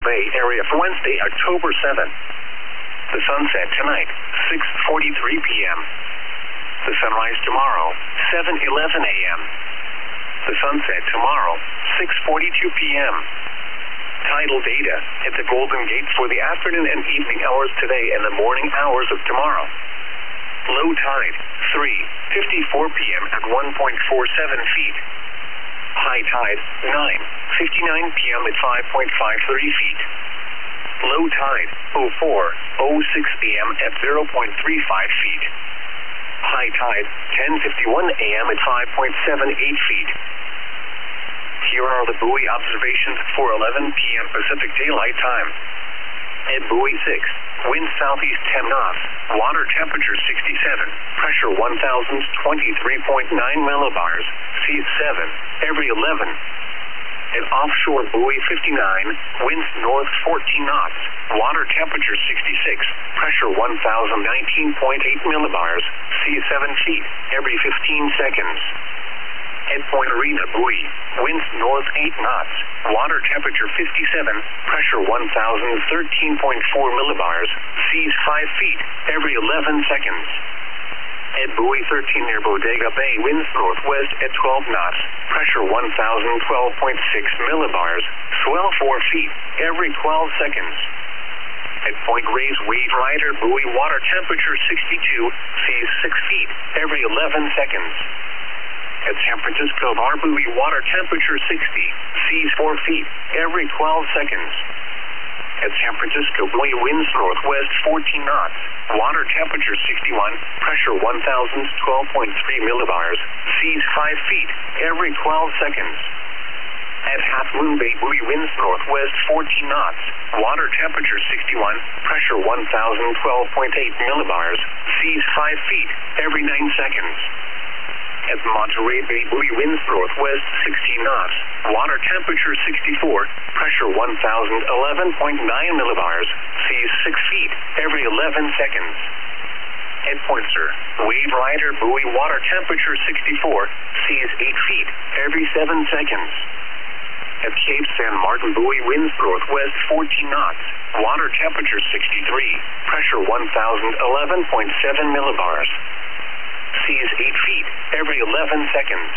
Bay Area for Wednesday, October 7th. The sunset tonight, 6:43 p.m. The sunrise tomorrow, 7:11 a.m. The sunset tomorrow, 6:42 p.m. Tidal data at the Golden Gate for the afternoon and evening hours today and the morning hours of tomorrow. Low tide, 3:54 p.m. at 1.47 feet. High tide, 9:59 p.m. at 5.53 feet. Low tide, 04:06 p.m. at 0.35 feet. High tide, 10:51 a.m. at 5.78 feet. Here are the buoy observations for 11 p.m. Pacific Daylight Time. At buoy 6, wind southeast 10 knots, water temperature 67, pressure 1,023.9 millibars, seas 7, every 11. At offshore buoy 59, winds north 14 knots, water temperature 66, pressure 1,019.8 millibars, seas 7 feet, every 15 seconds. At Point Arena buoy, winds north 8 knots, water temperature 57, pressure 1,013.4 millibars, seas 5 feet, every 11 seconds. At buoy 13 near Bodega Bay, winds northwest at 12 knots, pressure 1,012.6 millibars, swell 4 feet, every 12 seconds. At Point Reyes Wave Rider buoy, water temperature 62, seas 6 feet, every 11 seconds. At San Francisco Bar buoy, water temperature 60, seas 4 feet, every 12 seconds. At San Francisco buoy, winds northwest 14 knots, water temperature 61, pressure 1,012.3 millibars, seas 5 feet, every 12 seconds. At Half Moon Bay buoy, winds northwest 14 knots, water temperature 61, pressure 1,012.8 millibars, seas 5 feet, every 9 seconds. At Monterey Bay buoy, winds northwest 16 knots, water temperature 64, pressure 1,011.9 millibars, seas 6 feet, every 11 seconds. At Point Sur, Wave Rider buoy, water temperature 64, seas 8 feet, every 7 seconds. At Cape San Martin buoy, winds northwest 14 knots, water temperature 63, pressure 1,011.7 millibars. Seas 8 feet, every 11 seconds.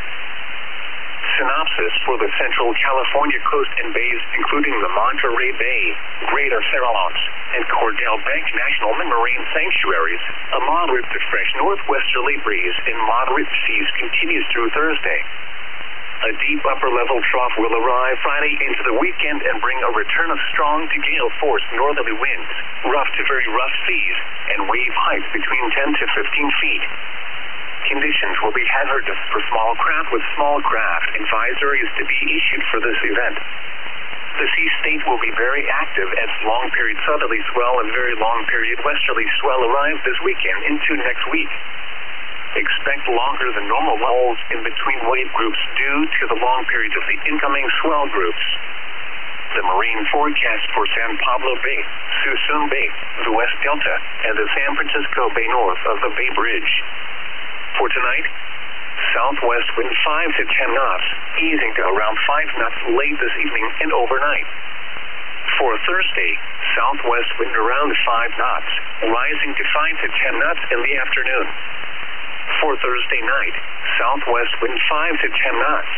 Synopsis for the Central California coast and bays, including the Monterey Bay, Greater Farallones, and Cordell Bank National Marine Sanctuaries. A moderate to fresh northwesterly breeze and moderate seas continues through Thursday. A deep upper-level trough will arrive Friday into the weekend and bring a return of strong to gale-force northerly winds, rough to very rough seas, and wave heights between 10 to 15 feet. Conditions will be hazardous for small craft with small craft. Advisory is to be issued for this event. The sea state will be very active as long-period southerly swell and very long-period westerly swell arrive this weekend into next week. Expect longer than normal lulls in between wave groups due to the long period of the incoming swell groups. The marine forecast for San Pablo Bay, Suisun Bay, the West Delta, and the San Francisco Bay north of the Bay Bridge. For tonight, southwest wind 5 to 10 knots, easing to around 5 knots late this evening and overnight. For Thursday, southwest wind around 5 knots, rising to 5 to 10 knots in the afternoon. For Thursday night, southwest wind 5 to 10 knots.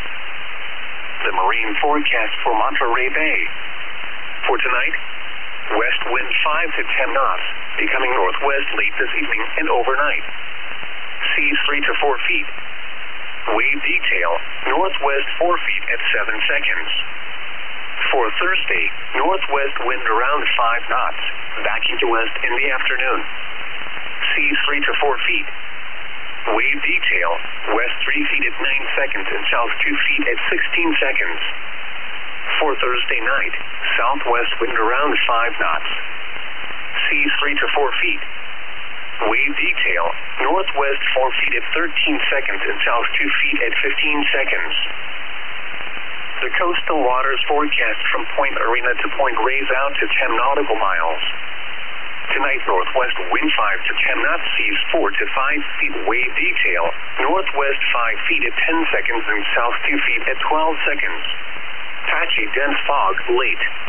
The marine forecast for Monterey Bay. For tonight, west wind 5 to 10 knots, becoming northwest late this evening and overnight. Seas 3 to 4 feet. Wave detail, northwest 4 feet at 7 seconds. For Thursday, northwest wind around 5 knots, backing to west in the afternoon. Seas 3 to 4 feet. Wave detail, west 3 feet at 9 seconds and south 2 feet at 16 seconds. For Thursday night, southwest wind around 5 knots. Seas 3 to 4 feet. Wave detail, northwest 4 feet at 13 seconds and south 2 feet at 15 seconds. The coastal waters forecast from Point Arena to Point Reyes out to 10 nautical miles. Tonight, northwest wind 5 to 10 knots, seas 4 to 5 feet, wave detail, northwest 5 feet at 10 seconds and south 2 feet at 12 seconds. Patchy dense fog late.